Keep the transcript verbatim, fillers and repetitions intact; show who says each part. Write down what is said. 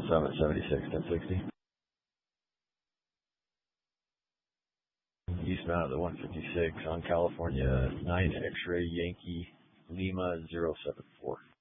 Speaker 1: Summit seventy-six, ten sixty. Eastbound of the one fifty-six on California, nine X-ray Yankee Lima zero seven four.